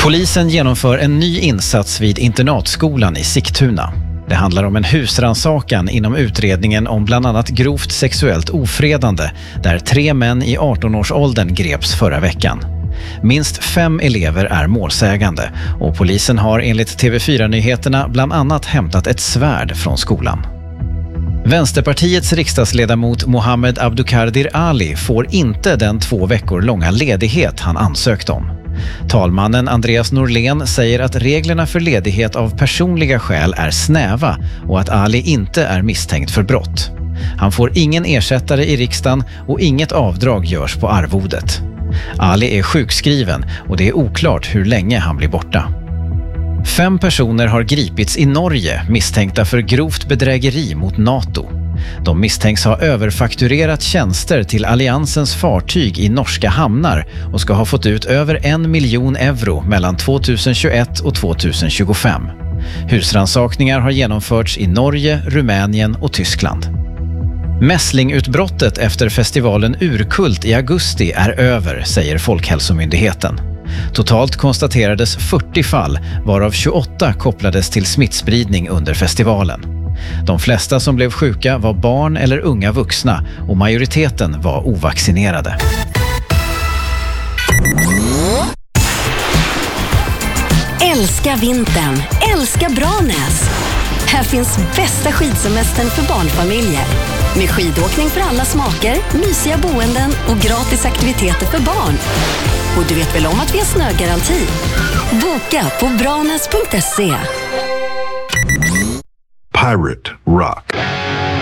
Polisen genomför en ny insats vid internatskolan i Sigtuna. Det handlar om en husrannsakan inom utredningen om bland annat grovt sexuellt ofredande där 3 män i 18-årsåldern greps förra veckan. Minst 5 elever är målsägande och polisen har enligt TV4-nyheterna bland annat hämtat ett svärd från skolan. Vänsterpartiets riksdagsledamot Mohammed Abdukadir Ali får inte den 2 veckor långa ledighet han ansökt om. Talmannen Andreas Norlén säger att reglerna för ledighet av personliga skäl är snäva och att Ali inte är misstänkt för brott. Han får ingen ersättare i riksdagen och inget avdrag görs på arvodet. Ali är sjukskriven och det är oklart hur länge han blir borta. 5 personer har gripits i Norge misstänkta för grovt bedrägeri mot NATO. De misstänks ha överfakturerat tjänster till alliansens fartyg i norska hamnar och ska ha fått ut över 1 miljon euro mellan 2021 och 2025. Husrannsakningar har genomförts i Norge, Rumänien och Tyskland. Mässlingutbrottet efter festivalen Urkult i augusti är över, säger Folkhälsomyndigheten. Totalt konstaterades 40 fall, varav 28 kopplades till smittspridning under festivalen. De flesta som blev sjuka var barn eller unga vuxna och majoriteten var ovaccinerade. Älska vintern, älska Branäs. Här finns bästa skidsemestern för barnfamiljer. Med skidåkning för alla smaker, mysiga boenden och gratis aktiviteter för barn. Och du vet väl om att vi har snögaranti? Boka på branäs.se. Pirate Rock.